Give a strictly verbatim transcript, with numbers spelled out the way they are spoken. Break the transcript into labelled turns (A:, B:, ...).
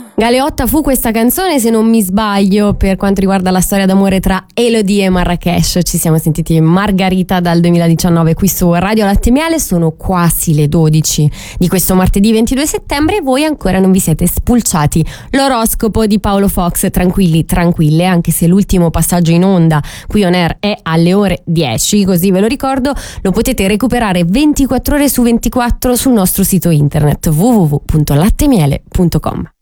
A: Galeotta fu questa canzone, se non mi sbaglio, per quanto riguarda la storia d'amore tra Elodie e Marrakesh. Ci siamo sentiti Margarita dal duemiladiciannove qui su Radio Latte Miele. Sono quasi le dodici di questo martedì ventidue settembre e voi ancora non vi siete spulciati l'oroscopo di Paolo Fox. Tranquilli, tranquille, anche se l'ultimo passaggio in onda qui on air è alle ore dieci, così ve lo ricordo, lo potete recuperare ventiquattro ore su ventiquattro sul nostro sito internet w w w punto lattemiele punto com.